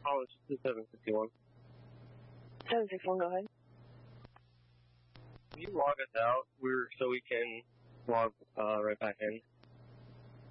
Oh, it's 751. 761, go ahead. Can you log us out so we can log right back in?